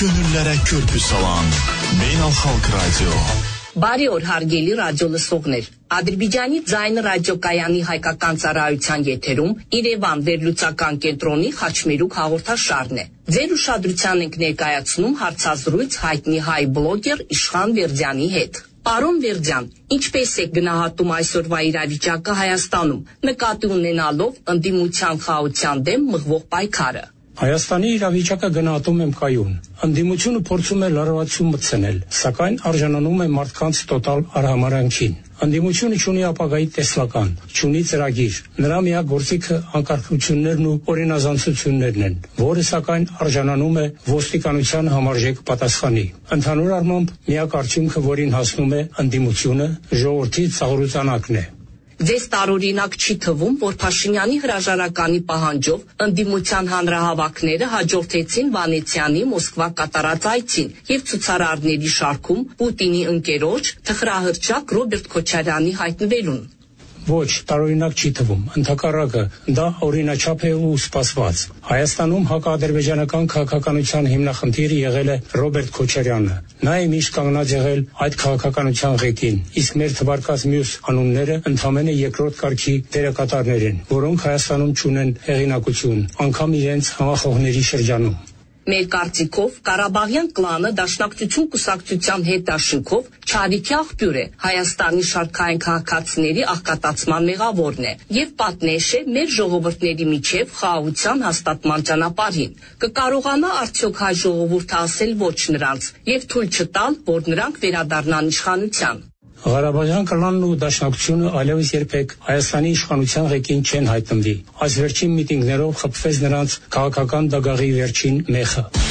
Gönüllere körpü salan Beynəlxalq Radio. Բարի օր հարգելի ռադիոլսողներ, Ադրբեջանի ձայն ռադիոկայանի հայկական ծառայության եթերում Երևան վերլուծական կենտրոնի Խաչմերուկ հաղորդաշարն է։ Ձեր ուշադրության ենք ներկայացնում հարցազրույց հայտնի հայ բլոգեր Իշխան Վերդյանի հետ։ Պարոն Վերդյան, ինչպես եք գնահատում այսօրվա իրավիճակը Հայաստանում, նկատի ունենալով ընդդիմության խաղաղության դեմ մղվող պայքարը։ Հայաստանի իրավիճակը գնահատում եմ կայուն։ Ընդդիմությունը փորձում է լարվածություն մտցնել, սակայն արժանանում է մարդկանց տոտալ արհամարհանքին։ Ընդդիմությունը չունի ապագայի տեսլական, չունի ծրագիր։ Նրա միակ գործիքը անկարգություններն ու օրինազանցություններն են, որը սակայն արժանանում է ոստիկանության համարժեք պատասխանի։ Ընդհանուր առմամբ միակ արդյունքը, որին հասնում է ընդդիմությունը, ժողովրդի ծաղրուծանակն է։ Ձեզ տարօրինակ չի թվում, որ Փաշինյանի հրաժարականի պահանջով ընդդիմության հանրահավաքները հաջորդեցին Վանեցյանի Մոսկվա կատարած այցին եւ ցուցարարների շարքում Պուտինի ընկերոջ թխրահռչակ Ռոբերտ Քոչարյանի հայտնվելուն։ Ոչ, տարօրինակ չի թվում, ընդհակառակը դա օրինաչափ է ու սպասված։ Հայաստանում հակաադրբեջանական քաղաքականության հիմնախնդիրը եղել է Ռոբերտ Քոչարյանը։ Նա է միշտ կանգնած եղել այդ քաղաքականության ղեկին, իսկ մեր թվարկած մյուս անունները ընդամենը երկրորդ կարգի դերակատարներ են, որոնք Հայաստանում չունեն հեղինակություն, անգամ իրենց համախոհների շրջանում։ Մեր կարծիքով Ղարաբաղյան կլանը դաշնակցություն կուսակցության հետ դաշինքով չարիքի աղբյուր է, Հայաստանի շարքային քաղաքացիների աղքատացման մեղավորն է եւ պատնեշ է մեր ժողովուրդների միջև խաղաղության հաստատման ճանապարհին։ Կկարողանա արդյոք հայ ժողովուրդը ասել ոչ նրանց եւ թույլ չտալ, որ նրանք վերադառնան իշխանության։ Ղարաբաղյան կլանն ու դաշնակցությունը այլևս երբեք Հայաստանի իշխանության ղեկին չեն հայտնվի։ Այս վերջին միտինգներով խփվեց նրանց քաղաքական դագաղի վերջին մեխը։